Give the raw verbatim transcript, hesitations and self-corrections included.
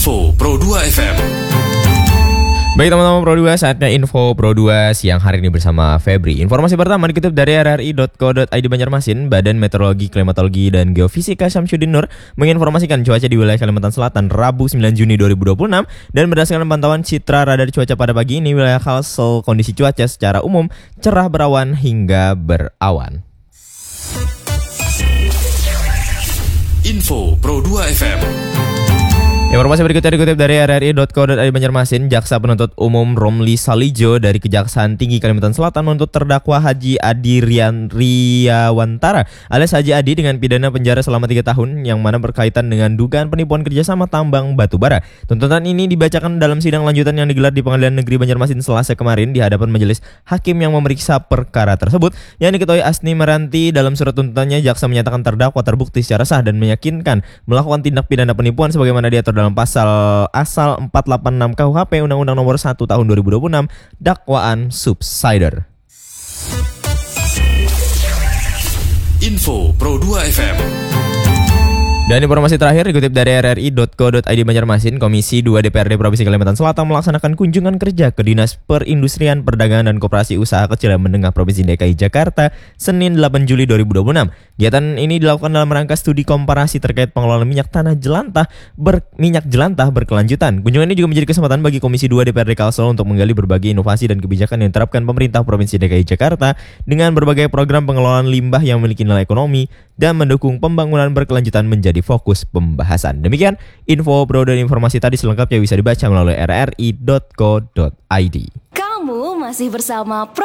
Info Pro dua F M. Baik teman-teman Pro dua, saatnya Info Pro dua siang hari ini bersama Febri. Informasi pertama dikutip dari r r i dot co dot i d Banjarmasin. Badan Meteorologi, Klimatologi, dan Geofisika Syamsuddin Nur menginformasikan cuaca di wilayah Kalimantan Selatan Rabu sembilan Juni dua ribu dua puluh enam. Dan berdasarkan pantauan citra radar cuaca pada pagi ini, wilayah Kalsel kondisi cuaca secara umum cerah berawan hingga berawan. Info Pro dua F M. Informasi berikutnya dikutip dari r r i dot co dot i d Banjarmasin. Jaksa penuntut umum Romli Salijo dari Kejaksaan Tinggi Kalimantan Selatan menuntut terdakwa Haji Adi Rian Riyawantara alias Haji Adi dengan pidana penjara selama tiga tahun yang mana berkaitan dengan dugaan penipuan kerjasama tambang batubara. Tuntutan ini dibacakan dalam sidang lanjutan yang digelar di Pengadilan Negeri Banjarmasin Selasa kemarin di hadapan majelis hakim yang memeriksa perkara tersebut. Yang diketuai Asni Meranti, dalam surat tuntutannya jaksa menyatakan terdakwa terbukti secara sah dan meyakinkan melakukan tindak pidana penipuan sebagaimana diatur dalam pasal asal empat delapan enam K U H P Undang-Undang Nomor satu Tahun dua ribu dua puluh enam, dakwaan subsider. Info Pro dua F M. Dan informasi terakhir dikutip dari r r i dot co dot i d Banjarmasin. Komisi dua D P R D Provinsi Kalimantan Selatan melaksanakan kunjungan kerja ke Dinas Perindustrian, Perdagangan, dan Koperasi Usaha Kecil dan Menengah Provinsi D K I Jakarta Senin delapan Juli dua ribu dua puluh enam. Kegiatan ini dilakukan dalam rangka studi komparasi terkait pengelolaan minyak tanah jelantah ber, minyak jelantah berkelanjutan. Kunjungan ini juga menjadi kesempatan bagi Komisi dua D P R D Kalsel untuk menggali berbagai inovasi dan kebijakan yang diterapkan pemerintah Provinsi D K I Jakarta dengan berbagai program pengelolaan limbah yang memiliki nilai ekonomi dan mendukung pembangunan berkelanjutan menjadi fokus pembahasan. Demikian info pro dan informasi tadi selengkapnya bisa dibaca melalui r r i dot co dot i d. Kamu masih bersama Pro